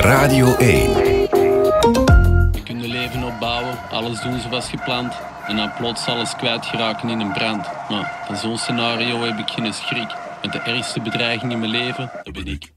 Radio 1. We kunnen leven opbouwen, alles doen zoals gepland. En dan plots alles kwijtgeraken in een brand. Maar van zo'n scenario heb ik geen schrik. Want de ergste bedreiging in mijn leven, dat ben ik.